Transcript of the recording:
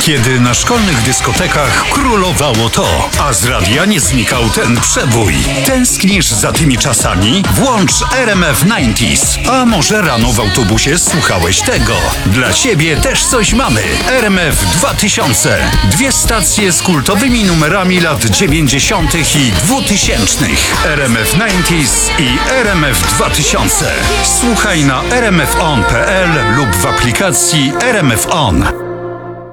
Kiedy na szkolnych dyskotekach królowało to, a z radia nie znikał ten przebój. Tęsknisz za tymi czasami? Włącz RMF 90s. A może rano w autobusie słuchałeś tego? Dla ciebie też coś mamy. RMF 2000. Dwie stacje z kultowymi numerami lat 90. i 2000. RMF 90s i RMF 2000. Słuchaj na rmfon.pl lub w aplikacji RMF On.